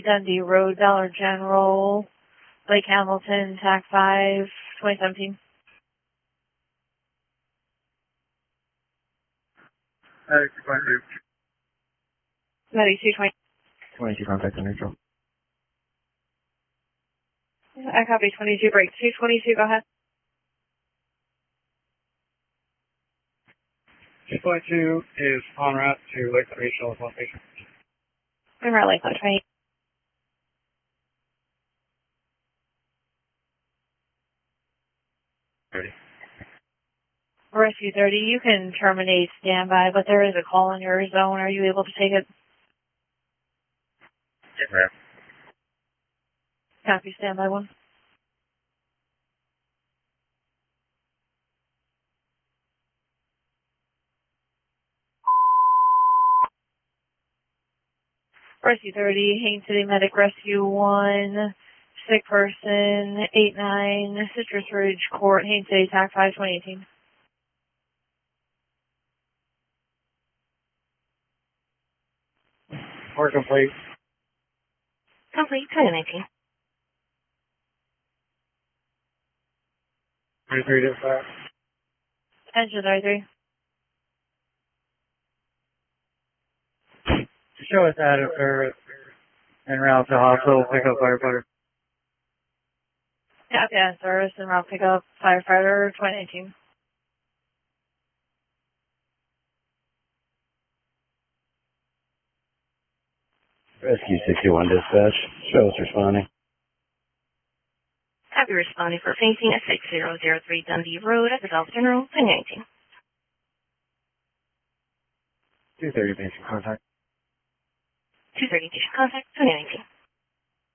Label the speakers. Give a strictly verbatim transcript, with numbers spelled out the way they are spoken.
Speaker 1: Dundee Road, Dollar General, Lake Hamilton, T A C five, twenty seventeen.
Speaker 2: Uh, twenty-two.
Speaker 1: ninety-two twenty.
Speaker 3: twenty-two contact on neutral.
Speaker 1: I copy twenty-two, break two twenty-two, go ahead.
Speaker 2: two twenty-two is en route to Lakeland Regional with one patient.
Speaker 1: I'm right, Lakeland twenty.
Speaker 2: thirty.
Speaker 1: Rescue thirty, you can terminate standby, but there is a call in your zone. Are you able to take it?
Speaker 2: Yes, ma'am.
Speaker 1: Copy standby one. Rescue thirty, Haines City Medic Rescue one, sick person, eight nine, Citrus Ridge Court, Haines City, T A C five, twenty eighteen.
Speaker 2: Or complete.
Speaker 1: Complete, twenty nineteen.
Speaker 2: thirty-three dispatch.
Speaker 1: Attention thirty-three.
Speaker 2: Show us out of service en route to hospital, pick up firefighter.
Speaker 1: Copy on service and route pickup, firefighter, twenty nineteen.
Speaker 3: Rescue sixty-one dispatch. Show us responding.
Speaker 4: Copy responding for facing at six zero zero three Dundee Road at the Dollar General, twenty nineteen.
Speaker 3: two thirty basic contact.
Speaker 4: two thirty patient contact, twenty nineteen.